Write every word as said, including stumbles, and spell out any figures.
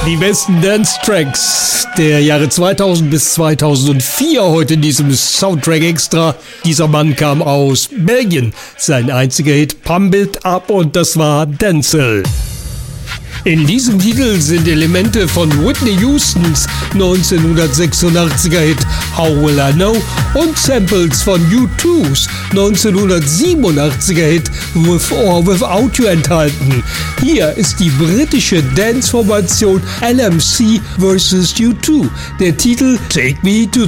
Die besten Dance-Tracks der Jahre zweitausend bis zweitausendvier heute in diesem Soundtrack Extra. Dieser Mann kam aus Belgien. Sein einziger Hit Pump It Up und das war Denzel. In diesem Titel sind Elemente von Whitney Houstons neunzehnhundertsechsundachtziger Hit How Will I Know und Samples von U two's neunzehnhundertsiebenundachtziger Hit With or Without You enthalten. Hier ist die britische Dance-Formation L M C versus U two. Der Titel Take Me to